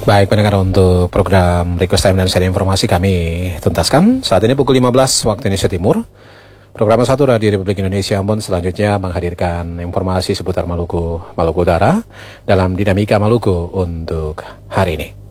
Baik pendengar, untuk program Request Time dan seri informasi kami tuntaskan. Saat ini pukul 15 waktu Indonesia Timur. Program 1 Radio Republik Indonesia Ambon selanjutnya menghadirkan informasi seputar Maluku Utara dalam Dinamika Maluku untuk hari ini.